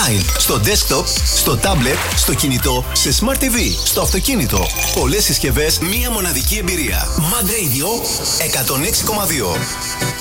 Online, στο desktop, στο tablet, στο κινητό, σε Smart TV, στο αυτοκίνητο. Πολλές συσκευές, μία μοναδική εμπειρία. Mad Radio 106,2.